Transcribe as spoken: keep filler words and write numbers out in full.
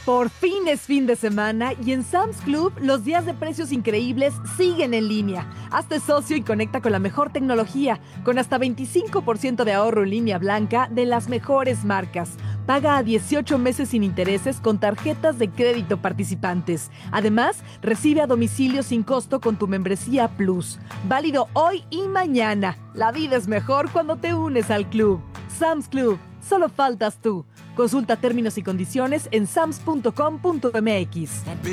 Por fin es fin de semana y en Sam's Club los días de precios increíbles siguen en línea. Hazte socio y conecta con la mejor tecnología, con hasta veinticinco por ciento de ahorro en línea blanca de las mejores marcas. Paga a dieciocho meses sin intereses con tarjetas de crédito participantes. Además, recibe a domicilio sin costo con tu membresía Plus. Válido hoy y mañana. La vida es mejor cuando te unes al club. Sam's Club. Solo faltas tú. Consulta términos y condiciones en sams punto com punto m x.